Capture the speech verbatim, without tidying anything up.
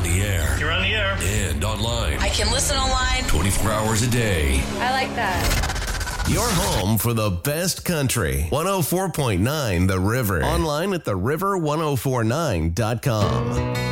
the air. You're on the air. And online. I can listen online. twenty-four hours a day. I like that. Your home for the best country. one oh four point nine The River. Online at the river ten forty-nine dot com.